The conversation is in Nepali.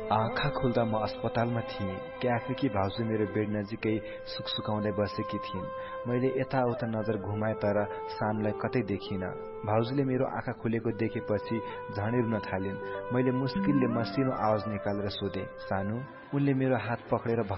आँखा खुल्दा म अस्पतालमा थिएँ। क्याफेकी भाउजू मेरो बेड नजिकै सुकसुकाउँदै बसेकी थिइन्। मैले यताउता नजर घुमाए तर सानुलाई कतै देखिन। भाउजूले मेरो आँखा खुलेको देखेपछि झनै रुन थालिन्। मैले मुस्किलले मसिनो आवाज निकालेर सोधे, सानु? उनले मेरो हात पक्रेर